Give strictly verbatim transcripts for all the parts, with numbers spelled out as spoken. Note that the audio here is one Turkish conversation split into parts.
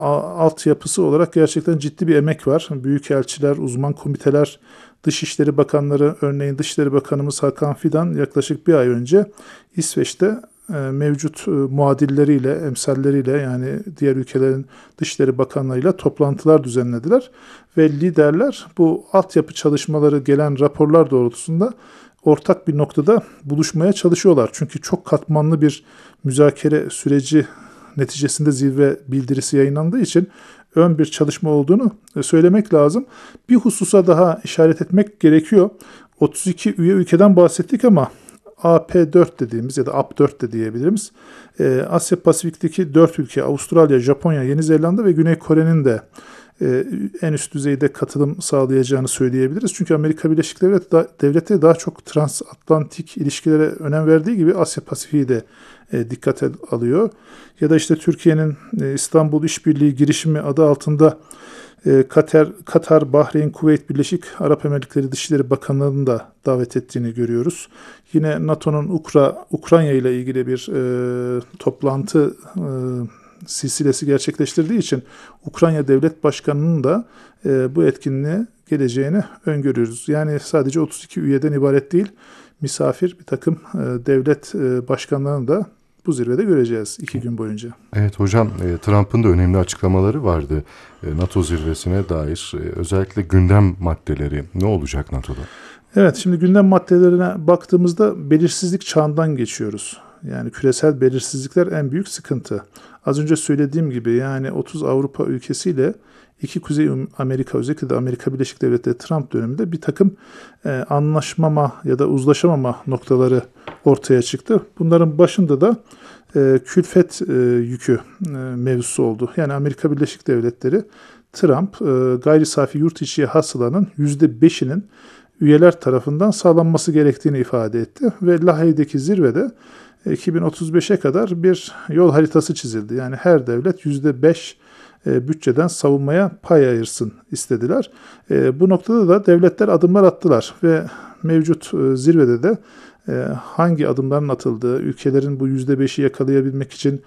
altyapısı olarak gerçekten ciddi bir emek var. Büyükelçiler, uzman komiteler, Dışişleri Bakanları, örneğin Dışişleri Bakanımız Hakan Fidan yaklaşık bir ay önce İsveç'te e, mevcut e, muadilleriyle, emsalleriyle, yani diğer ülkelerin Dışişleri Bakanlarıyla toplantılar düzenlediler. Ve liderler bu altyapı çalışmaları, gelen raporlar doğrultusunda ortak bir noktada buluşmaya çalışıyorlar. Çünkü çok katmanlı bir müzakere süreci neticesinde zirve bildirisi yayınlandığı için ön bir çalışma olduğunu söylemek lazım. Bir hususa daha işaret etmek gerekiyor. otuz iki üye ülkeden bahsettik ama A P dört dediğimiz ya da A P dört de diyebiliriz. Ee, Asya Pasifik'teki dört ülke, Avustralya, Japonya, Yeni Zelanda ve Güney Kore'nin de e, en üst düzeyde katılım sağlayacağını söyleyebiliriz. Çünkü Amerika Birleşik Devletleri daha çok transatlantik ilişkilere önem verdiği gibi Asya Pasifik'i de e, dikkate alıyor. Ya da işte Türkiye'nin e, İstanbul İşbirliği girişimi adı altında e, Katar, Katar, Bahreyn, Kuveyt, Birleşik Arap Emirlikleri Dışişleri Bakanlığı'nın da davet ettiğini görüyoruz. Yine NATO'nun Ukra, Ukrayna ile ilgili bir e, toplantı e, silsilesi gerçekleştirdiği için Ukrayna Devlet Başkanı'nın da e, bu etkinliğe geleceğini öngörüyoruz. Yani sadece otuz iki üyeden ibaret değil, misafir bir takım e, devlet e, başkanlarını da bu zirvede göreceğiz iki gün boyunca. Evet hocam, Trump'ın da önemli açıklamaları vardı NATO zirvesine dair. Özellikle gündem maddeleri ne olacak NATO'da? Evet, şimdi gündem maddelerine baktığımızda belirsizlik çağından geçiyoruz. Yani küresel belirsizlikler en büyük sıkıntı. Az önce söylediğim gibi yani otuz Avrupa ülkesiyle iki Kuzey Amerika, özellikle de Amerika Birleşik Devletleri Trump döneminde bir takım e, anlaşmama ya da uzlaşamama noktaları ortaya çıktı. Bunların başında da e, külfet e, yükü e, mevzusu oldu. Yani Amerika Birleşik Devletleri, Trump e, gayri safi yurt içi hasılanın yüzde beşinin üyeler tarafından sağlanması gerektiğini ifade etti. Ve Lahey'deki zirvede iki bin otuz beşe kadar bir yol haritası çizildi. Yani her devlet yüzde beş bütçeden savunmaya pay ayırsın istediler. Bu noktada da devletler adımlar attılar ve mevcut zirvede de hangi adımların atıldığı, ülkelerin bu yüzde beşi yakalayabilmek için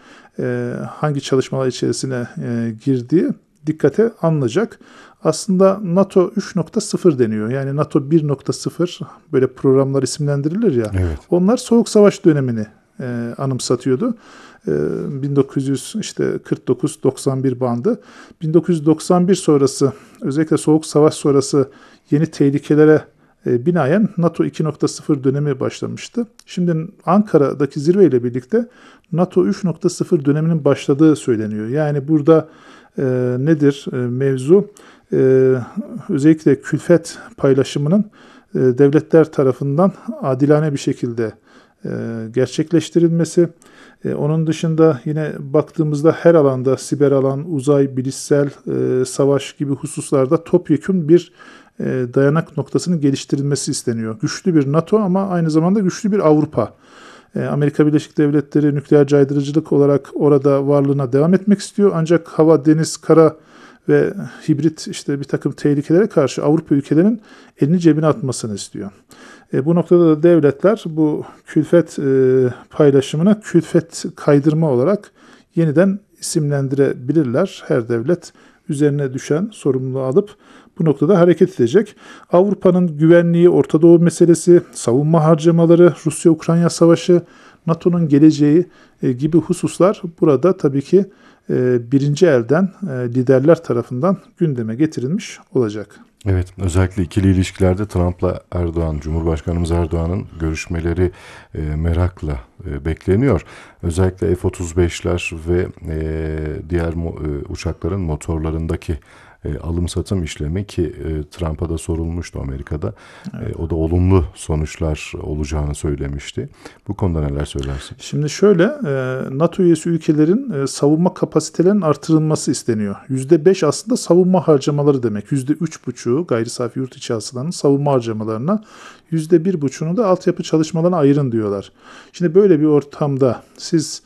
hangi çalışmalar içerisine girdiği dikkate alınacak. Aslında NATO üç nokta sıfır deniyor. Yani NATO bir nokta sıfır böyle programlar isimlendirilir ya. Evet. Onlar Soğuk Savaş dönemini e, anımsatıyordu. E, bin dokuz yüz kırk dokuz doksan bir bandı. bin dokuz yüz doksan bir sonrası, özellikle Soğuk Savaş sonrası yeni tehlikelere e, binaen NATO iki nokta sıfır dönemi başlamıştı. Şimdi Ankara'daki zirveyle birlikte NATO üç nokta sıfır döneminin başladığı söyleniyor. Yani burada e, nedir e, mevzu? Ee, özellikle külfet paylaşımının e, devletler tarafından adilane bir şekilde e, gerçekleştirilmesi. E, onun dışında yine baktığımızda her alanda, siber alan, uzay, bilişsel, e, savaş gibi hususlarda topyekün bir e, dayanak noktasının geliştirilmesi isteniyor. Güçlü bir NATO ama aynı zamanda güçlü bir Avrupa. Amerika Birleşik Devletleri nükleer caydırıcılık olarak orada varlığına devam etmek istiyor. Ancak hava, deniz, kara ve hibrit işte bir takım tehlikelere karşı Avrupa ülkelerinin elini cebine atmasını istiyor. E, bu noktada da devletler bu külfet e, paylaşımını külfet kaydırma olarak yeniden isimlendirebilirler. Her devlet üzerine düşen sorumluluğu alıp bu noktada hareket edecek. Avrupa'nın güvenliği, Orta Doğu meselesi, savunma harcamaları, Rusya-Ukrayna savaşı, NATO'nun geleceği e, gibi hususlar burada tabii ki e, birinci elden e, liderler tarafından gündeme getirilmiş olacak. Evet, özellikle ikili ilişkilerde Trump'la Erdoğan, Cumhurbaşkanımız Erdoğan'ın görüşmeleri e, merakla e, bekleniyor. Özellikle F otuz beşler ve e, diğer mo- e, uçakların motorlarındaki e, alım satım işlemi ki e, Trump'a da sorulmuştu Amerika'da. Evet. E, o da olumlu sonuçlar olacağını söylemişti. Bu konuda neler söylersin? Şimdi şöyle, e, NATO üyesi ülkelerin e, savunma kapasitelerinin artırılması isteniyor. yüzde beş aslında savunma harcamaları demek. yüzde üç buçuğu gayri safi yurt içi hasılanın savunma harcamalarına, yüzde bir buçuğunu da altyapı çalışmalarına ayırın diyorlar. Şimdi böyle bir ortamda siz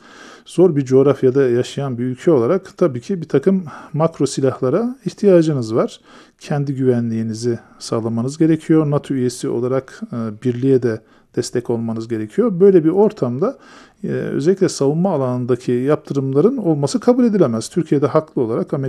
zor bir coğrafyada yaşayan bir ülke olarak tabii ki bir takım makro silahlara ihtiyacınız var. Kendi güvenliğinizi sağlamanız gerekiyor. NATO üyesi olarak e, birliğe de destek olmanız gerekiyor. Böyle bir ortamda e, özellikle savunma alanındaki yaptırımların olması kabul edilemez. Türkiye'de haklı olarak Amerika